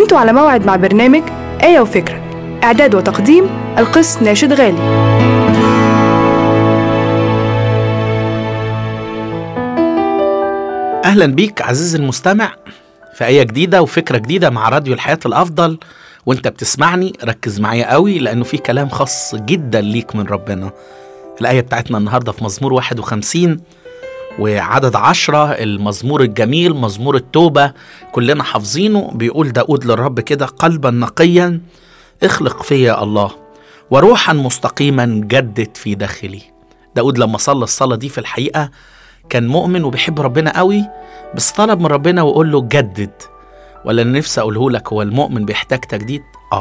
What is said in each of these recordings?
انتوا على موعد مع برنامج آية وفكرة، إعداد وتقديم القس ناشد غالي. أهلا بيك عزيزي المستمع في آية جديدة وفكرة جديدة مع راديو الحياة الأفضل. وانت بتسمعني ركز معايا قوي لأنه في كلام خاص جدا ليك من ربنا. الآية بتاعتنا النهاردة في مزمور 51 وعدد 10، المزمور الجميل مزمور التوبة كلنا حافظينه. بيقول داود للرب كده: قلبا نقيا اخلق فيا الله، وروحا مستقيما جدد في داخلي. داود لما صلى الصلاة دي في الحقيقة كان مؤمن وبيحب ربنا قوي، بس طلب من ربنا وقول له جدد. ولا نفسي أقوله لك، هو المؤمن بيحتاج تجديد؟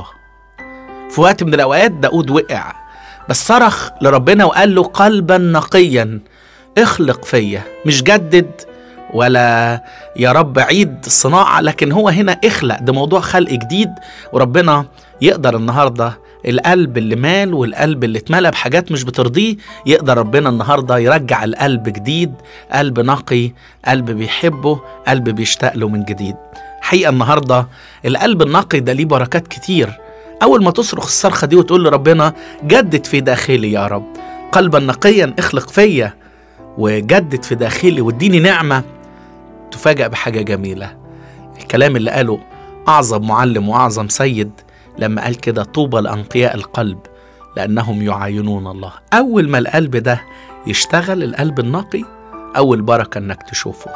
في وقت من الأوقات داود وقع، بس صرخ لربنا وقال له قلبا نقيا اخلق فيا. مش جدد ولا يا رب عيد الصناعة، لكن هو هنا اخلق، ده موضوع خلق جديد. وربنا يقدر النهاردة القلب اللي مال والقلب اللي اتملى بحاجات مش بترضيه، يقدر ربنا النهاردة يرجع القلب جديد، قلب نقي، قلب بيحبه، قلب بيشتاق له من جديد. حقيقة النهاردة القلب النقي ده ليه بركات كتير. أول ما تصرخ الصرخة دي وتقول لربنا جدد في داخلي يا رب، قلبا نقيا اخلق فيا وجدد في داخلي واديني نعمة، تفاجأ بحاجة جميلة. الكلام اللي قاله أعظم معلم وأعظم سيد لما قال كده: طوبى لأنقياء القلب لأنهم يعاينون الله. أول ما القلب ده يشتغل، القلب النقي، أول بركة أنك تشوفه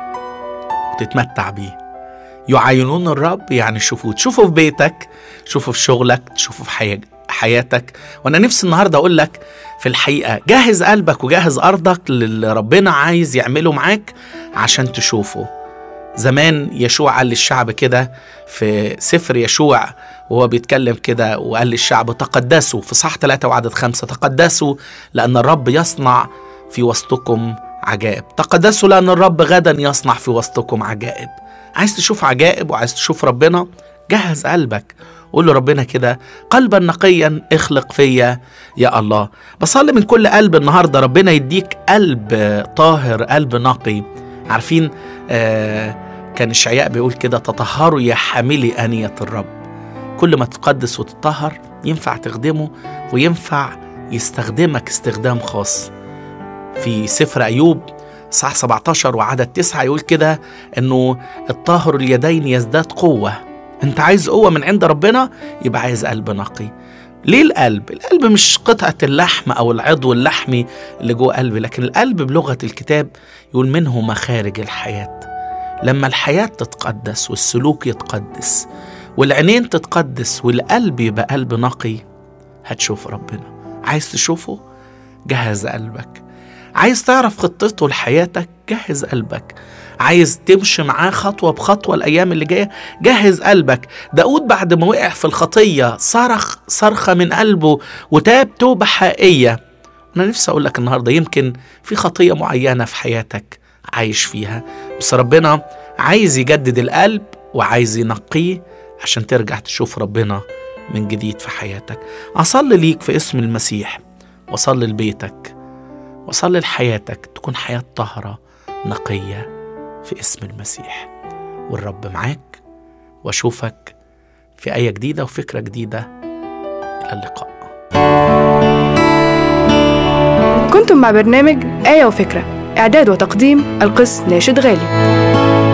وتتمتع بيه. يعاينون الرب يعني تشوفه في بيتك، تشوفه في شغلك، تشوفه في حياتك. وانا نفسي النهاردة اقول لك في الحقيقة جهز قلبك وجهز ارضك للي ربنا عايز يعمله معاك عشان تشوفه. زمان يشوع قال للشعب كده في سفر يشوع وهو بيتكلم كده، وقال للشعب تقدسوا في صح 3 وعدد 5: تقدسوا لأن الرب يصنع في وسطكم عجائب. تقدسوا لأن الرب غدا يصنع في وسطكم عجائب. عايز تشوف عجائب وعايز تشوف ربنا؟ جهز قلبك، قول له ربنا كده: قلبا نقيا اخلق فيا يا الله. بصلي من كل قلب النهاردة ربنا يديك قلب طاهر، قلب نقي. عارفين كان إشعياء بيقول كده: تطهروا يا حاملي آنية الرب. كل ما تقدس وتطهر ينفع تخدمه وينفع يستخدمك استخدام خاص. في سفر أيوب صح 17 وعدد 9 يقول كده انه الطاهر اليدين يزداد قوة. انت عايز قوة من عند ربنا، يبقى عايز قلب نقي. ليه القلب؟ القلب مش قطعة اللحم او العضو اللحمي اللي جوه قلبي، لكن القلب بلغة الكتاب يقول منه مخارج الحياة. لما الحياة تتقدس والسلوك يتقدس والعينين تتقدس والقلب يبقى قلب نقي، هتشوف ربنا. عايز تشوفه؟ جهز قلبك. عايز تعرف خطته لحياتك؟ جهز قلبك. عايز تمشي معاه خطوة بخطوة الأيام اللي جاية؟ جهز قلبك. داود بعد ما وقع في الخطية صرخ صرخة من قلبه وتاب توبة حقيقية. أنا نفسي أقول لك النهاردة يمكن في خطية معينة في حياتك عايش فيها، بس ربنا عايز يجدد القلب وعايز ينقيه عشان ترجع تشوف ربنا من جديد في حياتك. أصلي ليك في اسم المسيح، وصلي لبيتك، وصلي لحياتك تكون حياة طاهرة نقية في اسم المسيح. والرب معاك، واشوفك في آية جديدة وفكرة جديدة. إلى اللقاء. كنتم مع برنامج آية وفكرة، إعداد وتقديم القس ناشد غالي.